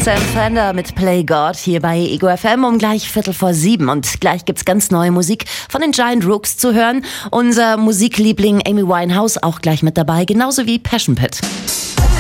Sam Fender mit Play God hier bei Ego FM um gleich 6:45. Und gleich gibt's ganz neue Musik von den Giant Rooks zu hören. Unser Musikliebling Amy Winehouse auch gleich mit dabei, genauso wie Passion Pit.